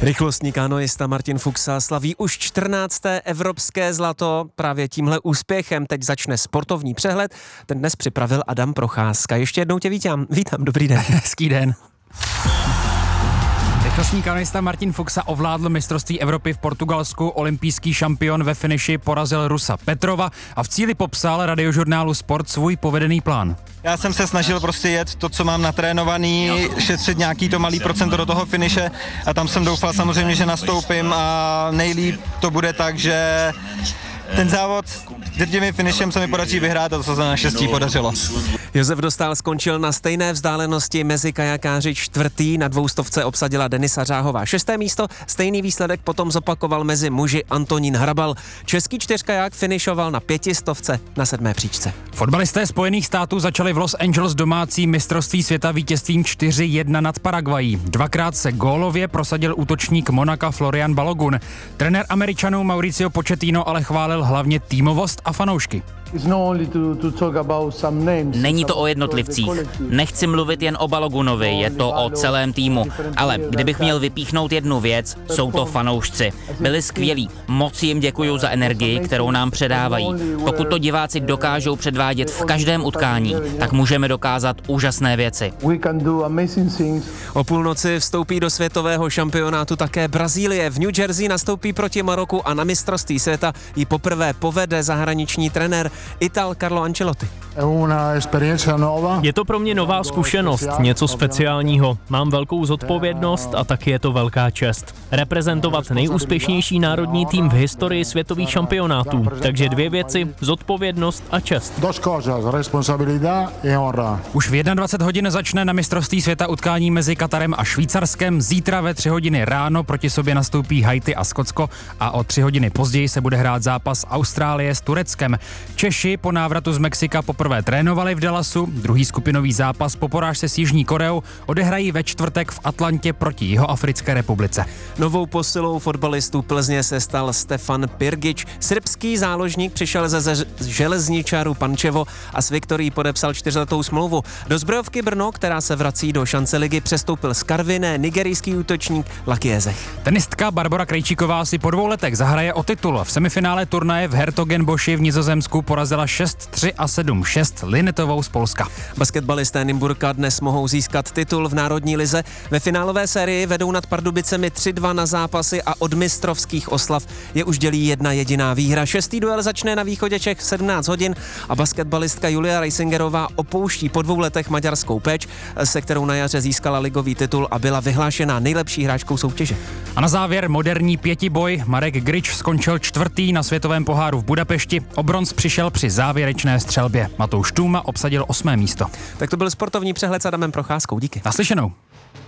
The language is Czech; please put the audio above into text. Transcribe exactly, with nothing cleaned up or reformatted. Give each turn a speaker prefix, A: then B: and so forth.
A: Rychlostní kanoista Martin Fuxa slaví už čtrnácté evropské zlato. Právě tímhle úspěchem teď začne sportovní přehled. Ten dnes připravil Adam Procházka. Ještě jednou tě vítám. Vítám, dobrý den.
B: Hezký den. Rychlostní kanoista Martin Fuxa ovládl mistrovství Evropy v Portugalsku. Olympijský šampion ve finiši porazil Rusa Petrova a v cíli popsal radiožurnálu Sport svůj povedený plán.
C: Já jsem se snažil prostě jet to, co mám natrénovaný, šetřit nějaký to malý procento do toho finiše a tam jsem doufal samozřejmě, že nastoupím a nejlíp to bude tak, že ten závod drtivým finišem se mi podaří vyhrát a to se za naštěstí podařilo.
A: Josef Dostál skončil na stejné vzdálenosti mezi kajakáři čtvrtý, na dvoustovce obsadila Denisa Řáhová šesté místo, stejný výsledek potom zopakoval mezi muži Antonín Hrabal. Český čtyřkaják finišoval na pětistovce na sedmé příčce.
B: Fotbalisté Spojených států začali v Los Angeles domácí mistrovství světa vítězstvím čtyři jedna nad Paraguají. Dvakrát se gólově prosadil útočník Monaka Florian Balogun. Trenér Američanů Mauricio Pochettino ale chválil hlavně týmovost a fanoušky.
D: Není to o jednotlivcích. Nechci mluvit jen o Balogunovi, je to o celém týmu. Ale kdybych měl vypíchnout jednu věc, jsou to fanoušci. Byli skvělí, moc jim děkuju za energii, kterou nám předávají. Pokud to diváci dokážou předvádět v každém utkání, tak můžeme dokázat úžasné věci.
A: O půlnoci vstoupí do světového šampionátu také Brazílie. V New Jersey nastoupí proti Maroku a na mistrovství světa ji poprvé povede zahraniční trenér Ital Carlo Ancelotti.
E: Je to pro mě nová zkušenost, něco speciálního. Mám velkou zodpovědnost a taky je to velká čest. Reprezentovat nejúspěšnější národní tým v historii světových šampionátů. Takže dvě věci, zodpovědnost a čest.
B: Už v dvacet jedna hodin začne na mistrovství světa utkání mezi Katarem a Švýcarskem. Zítra ve tři hodiny ráno proti sobě nastoupí Haiti a Skotsko a o tři hodiny později se bude hrát zápas Austrálie s Tureckem. Češi po návratu z Mexika poprvé trénovali v Dallasu, druhý skupinový zápas po porážce s Jižní Koreou odehrají ve čtvrtek v Atlantě proti Jihoafrické republice.
A: Novou posilou fotbalistů Plzně se stal Stefan Pirgič. Srbský záložník přišel ze železničáru Pančevo a s Viktorií podepsal čtyřletou smlouvu. Do Zbrojovky Brno, která se vrací do šance ligy, přestoupil z Karviné nigerijský útočník Laki Ezech.
B: Tenistka Barbora Krejčíková si po dvou letech zahraje o titul. V semifinále turnaje v Hertogenboši v Nizozemsku porazila šest tři a sedm šest Linetovou z Polska.
A: Basketbalisté Nymburka dnes mohou získat titul v národní lize. Ve finálové sérii vedou nad Pardubicemi tři dva na zápasy a od mistrovských oslav je už dělí jedna jediná výhra. Šestý duel začne na východě Čech v sedmnáct hodin a basketbalistka Julia Reisingerová opouští po dvou letech maďarskou Péč, se kterou na jaře získala ligový titul a byla vyhlášena nejlepší hráčkou soutěže.
B: A na závěr moderní pětiboj. Marek Grič skončil čtvrtý na světovém poháru v Budapešti. O bronz přišel při závěrečné střelbě. Matouš Tůma obsadil osmé místo.
A: Tak to byl sportovní přehled s Adamem Procházkou. Díky.
B: Naslyšenou.